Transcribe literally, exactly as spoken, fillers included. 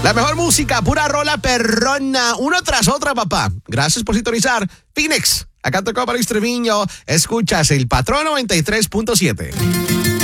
La mejor música, pura rola perrona, una tras otra, papá. Gracias por sintonizar. Phoenix, acá tocó para Luis Treviño. Escuchas el Patrón noventa y tres punto siete.